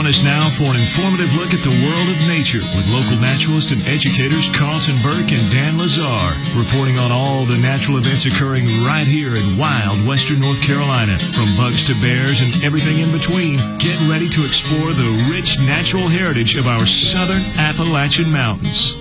Join us now for an informative look at the world of nature with local naturalists and educators Carlton Burke and Dan Lazar, reporting on all the natural events occurring right here in wild western North Carolina. From bugs to bears and everything in between, get ready to explore the rich natural heritage of our southern Appalachian Mountains.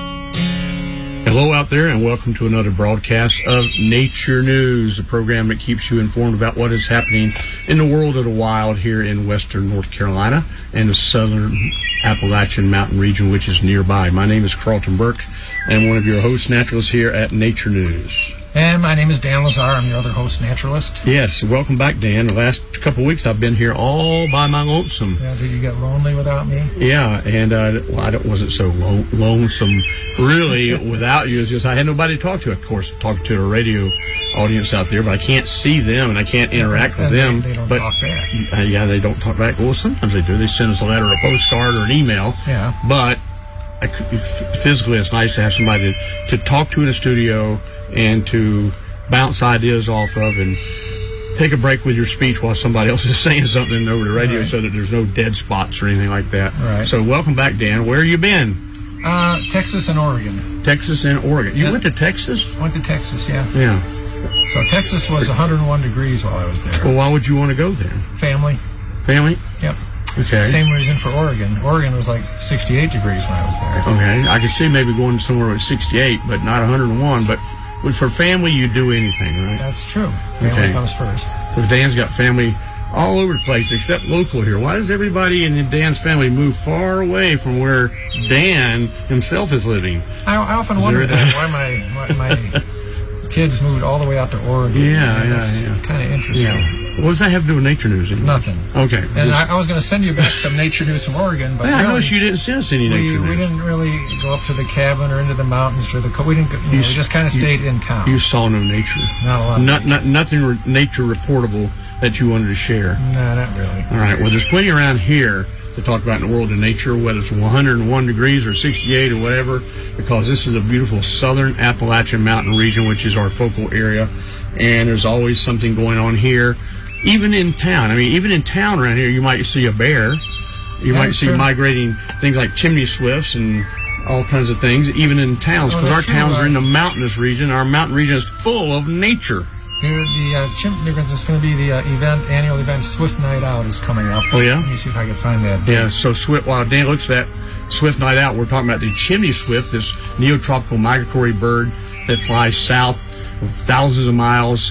Hello out there, and welcome to another broadcast of Nature News, a program that keeps you informed about what is happening in the world of the wild here in western North Carolina and the southern Appalachian Mountain region, which is nearby. My name is Carlton Burke, and I'm one of your host naturalists here at Nature News. And my name is Dan Lazar. I'm your other host naturalist. Yes, welcome back, Dan. The last couple of weeks I've been here all by my lonesome. Yeah, did you get lonely without me? Yeah, and I wasn't so lonesome really without you. It's just I had nobody to talk to. Of course, talking to a radio audience out there, but I can't see them and I can't interact with them. They don't talk back. Yeah, they don't talk back. Well, sometimes they do. They send us a letter, a postcard, or an email. Yeah. But physically, it's nice to have somebody to talk to in the studio and to bounce ideas off of and take a break with your speech while somebody else is saying something over the radio, right, so that there's no dead spots or anything like that. Right. So welcome back, Dan. Where have you been? Texas and Oregon. Texas and Oregon. You went to Texas? Went to Texas, yeah. Yeah. So Texas was 101 degrees while I was there. Well, why would you want to go there? Family. Family? Yep. Okay. Same reason for Oregon. Oregon was like 68 degrees when I was there. Okay. I could see maybe going somewhere with 68, but not 101. But for family, you do anything, right? That's true. Family comes first. So Dan's got family all over the place except local here. Why does everybody in Dan's family move far away from where Dan himself is living? I often wonder why my kids moved all the way out to Oregon. Yeah. Kind of interesting. Yeah. What does that have to do with Nature News? Nothing. Okay. And I was going to send you back some Nature News from Oregon, but I really, noticed you didn't send us any Nature News. We didn't really go up to the cabin or into the mountains or we didn't. We just kind of stayed in town. You saw no nature. Not a lot. Nothing nature reportable that you wanted to share. No, not really. All right. Well, there's plenty around here to talk about in the world of nature, whether it's 101 degrees or 68 or whatever, because this is a beautiful southern Appalachian Mountain region, which is our focal area, and there's always something going on here. Even in town. I mean, even in town around here, you might see a bear. You might see migrating things like chimney swifts and all kinds of things, even in towns, because our towns are in the mountainous region. Our mountain region is full of nature. There's going to be the annual event, Swift Night Out is coming up. Oh, yeah? Let me see if I can find that. Yeah, so while Dan looks at that Swift Night Out, we're talking about the chimney swift, this neotropical migratory bird that flies south thousands of miles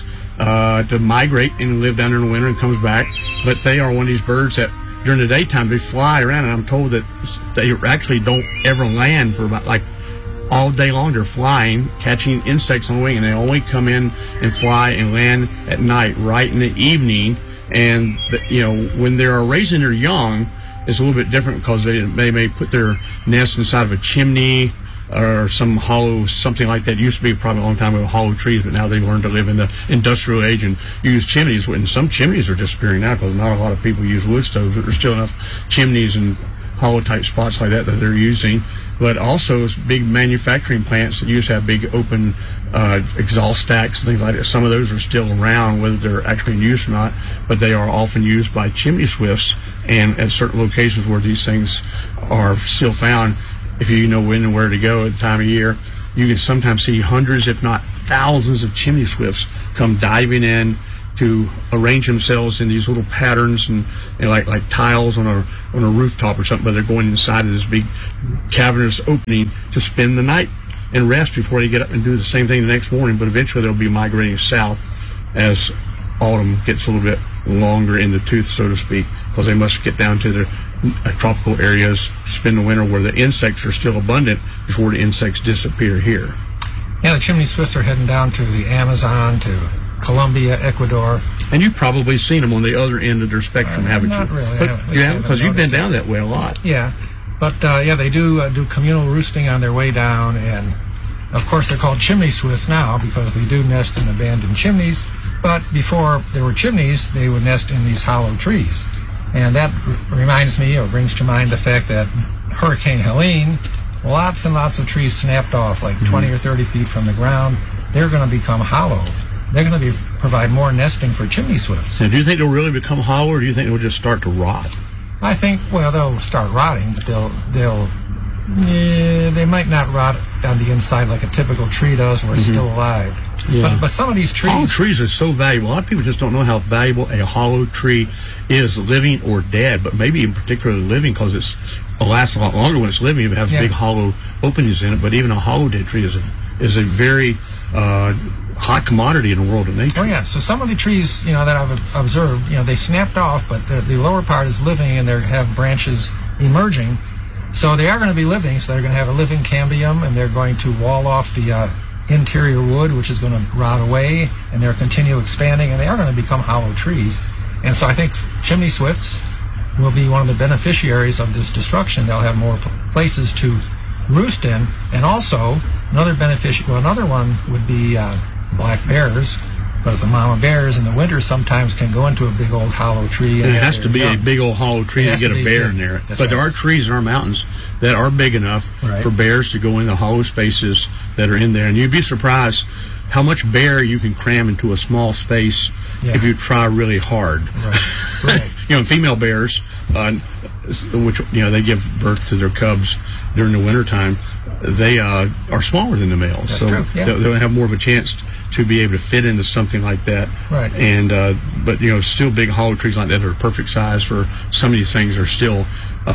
to migrate and live down there in the winter and comes back. But they are one of these birds that during the daytime they fly around, and I'm told that they actually don't ever land for about all day long. They're flying, catching insects on the wing, and they only come in and fly and land at night, right in the evening. And when they are raising their young, it's a little bit different because they may put their nest inside of a chimney or some hollow, something like that. It used to be probably a long time ago hollow trees, but now they've learned to live in the industrial age and use chimneys. And some chimneys are disappearing now because not a lot of people use wood stoves, but there's still enough chimneys and hollow type spots like that they're using. But also big manufacturing plants that used to have big open exhaust stacks and things like that. Some of those are still around, whether they're actually in use or not, but they are often used by chimney swifts, and at certain locations where these things are still found, if you know when and where to go at the time of year, you can sometimes see hundreds, if not thousands, of chimney swifts come diving in to arrange themselves in these little patterns and like tiles on a rooftop or something, but they're going inside of this big cavernous opening to spend the night and rest before they get up and do the same thing the next morning. But eventually they'll be migrating south as autumn gets a little bit longer in the tooth, so to speak, because they must get down to the tropical areas, spend the winter where the insects are still abundant before the insects disappear here. Yeah, the chimney swifts are heading down to the Amazon, to Colombia, Ecuador. And you've probably seen them on the other end of their spectrum, haven't you? Not really. Because you've been down that way a lot. Yeah, but they do communal roosting on their way down, and of course they're called chimney swifts now because they do nest in abandoned chimneys. But before there were chimneys, they would nest in these hollow trees. And that reminds me, or brings to mind, the fact that Hurricane Helene, lots and lots of trees snapped off, like 20 or 30 feet from the ground. They're going to become hollow. They're going to provide more nesting for chimney swifts. And do you think they'll really become hollow, or do you think they'll just start to rot? I think, well, they'll start rotting, but they might not rot on the inside like a typical tree does where it's still alive. Yeah. But some of these trees... Hollow trees are so valuable. A lot of people just don't know how valuable a hollow tree is, living or dead, but maybe in particular living, because it lasts a lot longer when it's living if it has big hollow openings in it. But even a hollow dead tree is a very hot commodity in the world of nature. Oh, yeah. So some of the trees, that I've observed, they snapped off, but the lower part is living, and they have branches emerging. So they are going to be living, so they're going to have a living cambium, and they're going to wall off the interior wood, which is going to rot away, and they'll continue expanding, and they are going to become hollow trees. And so I think chimney swifts will be one of the beneficiaries of this destruction. They'll have more places to roost in, and also another one would be black bears, because the mama bears in the winter sometimes can go into a big old hollow tree. And it has to be a big old hollow tree to get a bear in there. But there are trees in our mountains that are big enough for bears to go in the hollow spaces that are in there. And you'd be surprised how much bear you can cram into a small space if you try really hard. Right. Female bears, which they give birth to their cubs during the wintertime, they are smaller than the males. That's so true. Yeah. They'll have more of a chance to be able to fit into something like that. Right. And but still big hollow trees like that are perfect size for some of these things. Are still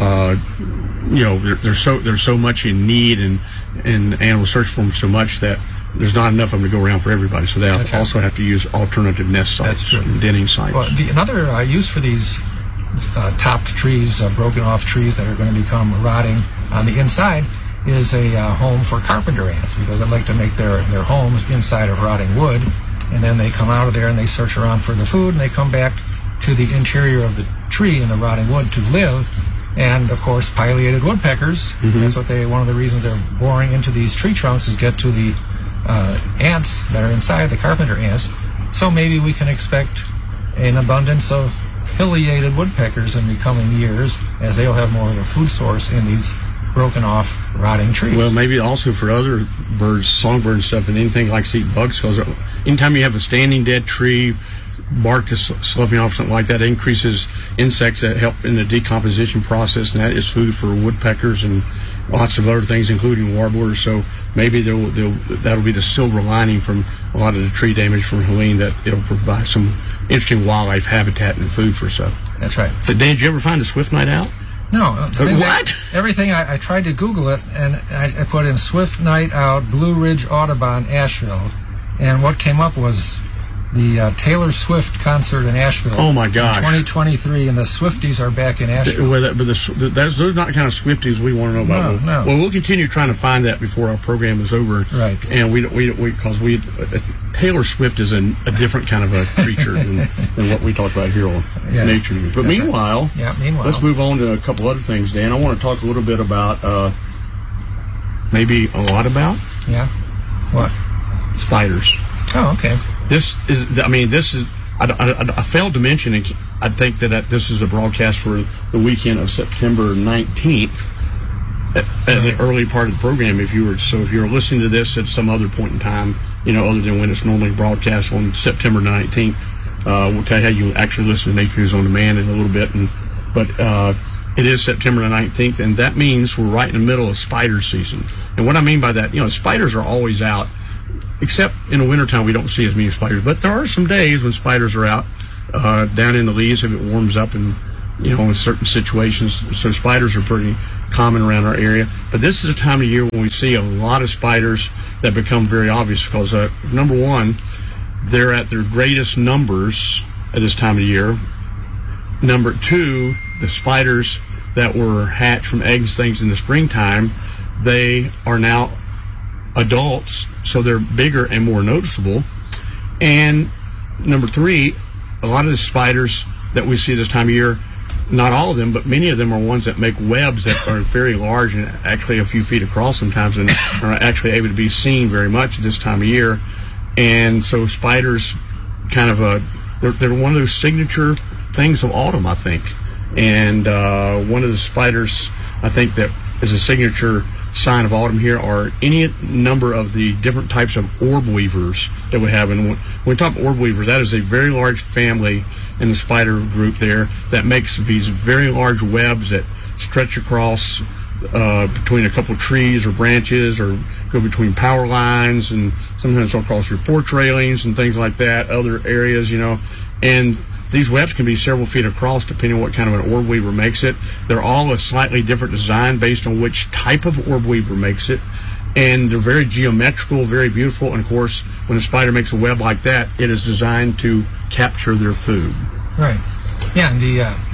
there's so much in need, and animals search for them so much that there's not enough of them to go around for everybody. So they also have to use alternative nest sites and denning sites. Well, another use for these topped trees, broken off trees that are going to become rotting on the inside, is a home for carpenter ants, because they like to make their homes inside of rotting wood, and then they come out of there and they search around for the food, and they come back to the interior of the tree in the rotting wood to live. And of course, pileated woodpeckers, that's what one of the reasons they're boring into these tree trunks is get to the ants that are inside, the carpenter ants. So maybe we can expect an abundance of pileated woodpeckers in the coming years, as they'll have more of a food source in these broken off, rotting trees. Well, maybe also for other birds, songbirds and stuff, and anything like to eat bugs, because anytime you have a standing dead tree, bark just sloughing off, something like that, increases insects that help in the decomposition process, and that is food for woodpeckers and lots of other things, including warblers. So maybe that'll be the silver lining from a lot of the tree damage from Helene, that it'll provide some interesting wildlife habitat and food for stuff. That's right. So, Dan, did you ever find a swift night out? No. What? Everything, I tried to Google it, and I put in Swift Night Out, Blue Ridge Audubon, Asheville, and what came up was the Taylor Swift concert in Asheville. Oh, my gosh. 2023, and the Swifties are back in Asheville. But those are not the kind of Swifties we want to know about. No. Well, we'll continue trying to find that before our program is over. Right. And because Taylor Swift is a different kind of a creature than what we talk about here on Nature News. But meanwhile, let's move on to a couple other things, Dan. I want to talk a little bit about, maybe a lot about. Yeah. What? Spiders. Oh, okay. I failed to mention, and I think that this is a broadcast for the weekend of September 19th, at the early part of the program. If you're listening to this at some other point in time, other than when it's normally broadcast on September 19th, we'll tell you how you actually listen to Nature News on Demand in a little bit. But it is September the 19th, and that means we're right in the middle of spider season. And what I mean by that, spiders are always out. Except in the wintertime, we don't see as many spiders. But there are some days when spiders are out down in the leaves if it warms up, and in certain situations. So spiders are pretty common around our area. But this is a time of year when we see a lot of spiders that become very obvious, because number one, they're at their greatest numbers at this time of year. Number two, the spiders that were hatched from eggs, things in the springtime, they are now adults, so they're bigger and more noticeable. And number three, a lot of the spiders that we see this time of year, not all of them, but many of them are ones that make webs that are very large and actually a few feet across sometimes, and are actually able to be seen very much at this time of year. And so spiders kind of they're one of those signature things of autumn, I think. And one of the spiders, I think, that is a signature sign of autumn here are any number of the different types of orb weavers that we have. And when we talk orb weavers, that is a very large family in the spider group there that makes these very large webs that stretch across between a couple of trees or branches, or go between power lines, and sometimes across your porch railings and things like that, other areas, and these webs can be several feet across depending on what kind of an orb weaver makes it. They're all a slightly different design based on which type of orb weaver makes it, and they're very geometrical, very beautiful. And of course, when a spider makes a web like that, it is designed to capture their food. Right. Yeah, and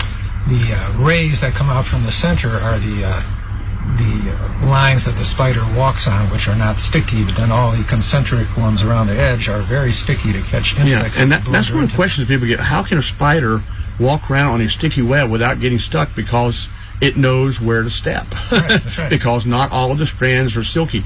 the rays that come out from the center are the lines that the spider walks on, which are not sticky, but then all the concentric ones around the edge are very sticky to catch insects. Yeah, and that's one of the questions people get. How can a spider walk around on a sticky web without getting stuck? Because it knows where to step. Right, that's right. Because not all of the strands are silky,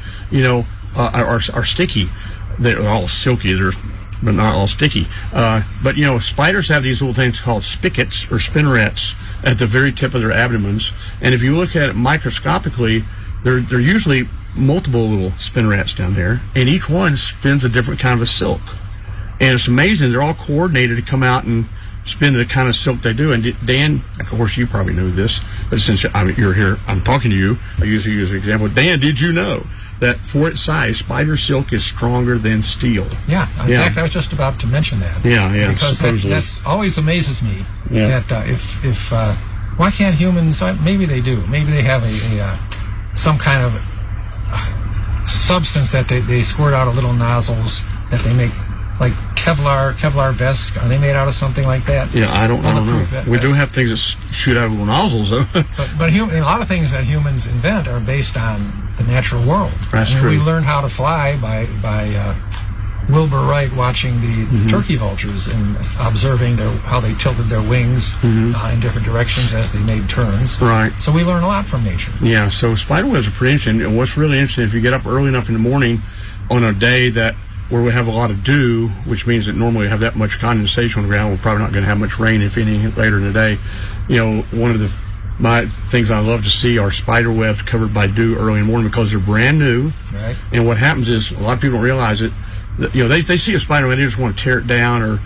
are sticky. They're all silky, but not all sticky. But spiders have these little things called spigots or spinnerets at the very tip of their abdomens, and if you look at it microscopically, they're usually multiple little spinnerets down there, and each one spins a different kind of a silk. And it's amazing, they're all coordinated to come out and spin the kind of silk they do. And Dan, of course you probably know this, but since you're here, I'm talking to you, I usually use an example. Dan, did you know that for its size, spider silk is stronger than steel? Yeah, in fact, I was just about to mention that. Yeah, because that always amazes me. Yeah. That if why can't humans? Maybe they do. Maybe they have some kind of substance that they squirt out of little nozzles that they make, like Kevlar vests. Are they made out of something like that? Yeah, I don't know. We do have things that shoot out of little nozzles, though. but a lot of things that humans invent are based on the natural world. That's true. We learned how to fly by Wilbur Wright watching the turkey vultures and observing how they tilted their wings in different directions as they made turns. Right. So we learn a lot from nature. Yeah, so spider webs are pretty interesting. And what's really interesting, if you get up early enough in the morning on a day where we have a lot of dew, which means that normally we have that much condensation on the ground, we're probably not going to have much rain, if any, later in the day. One of my things I love to see are spider webs covered by dew early in the morning because they're brand new. Right. And what happens is, a lot of people don't realize it, they see a spider and they just want to tear it down or,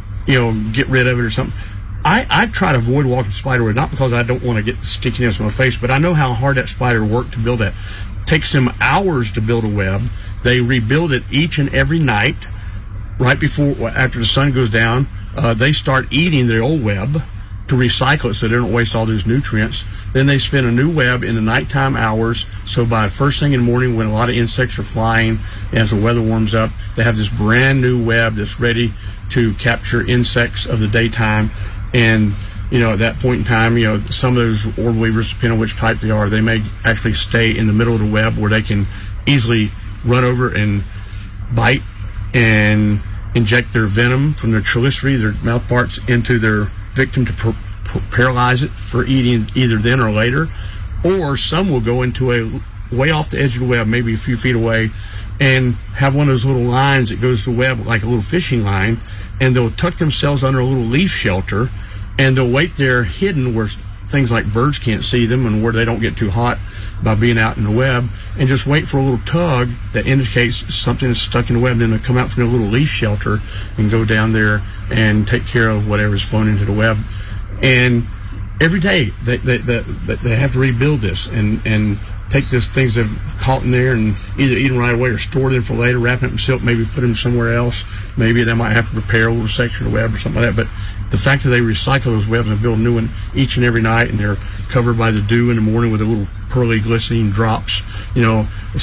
get rid of it or something. I try to avoid walking spider web, not because I don't want to get the stickiness on my face, but I know how hard that spider worked to build that. It takes them hours to build a web. They rebuild it each and every night. Right after the sun goes down, they start eating their old web to recycle it so they don't waste all those nutrients. Then they spin a new web in the nighttime hours, so by first thing in the morning when a lot of insects are flying, as the weather warms up, they have this brand new web that's ready to capture insects of the daytime. And at that point in time, some of those orb weavers, depending on which type they are, they may actually stay in the middle of the web where they can easily run over and bite and inject their venom from their chelicerae, their mouth parts, into their victim to paralyze it for eating either then or later. Or some will go into way off the edge of the web, maybe a few feet away, and have one of those little lines that goes to the web like a little fishing line, and they'll tuck themselves under a little leaf shelter, and they'll wait there hidden where things like birds can't see them and where they don't get too hot by being out in the web, and just wait for a little tug that indicates something is stuck in the web. Then they'll come out from their little leaf shelter and go down there and take care of whatever's flown into the web. And every day they have to rebuild this and take these things they've caught in there and either eat them right away or store them for later, wrap them in silk, maybe put them somewhere else. Maybe they might have to prepare a little section of the web or something like that. But the fact that they recycle those webs and build a new one each and every night, and they're covered by the dew in the morning with the little pearly glistening drops,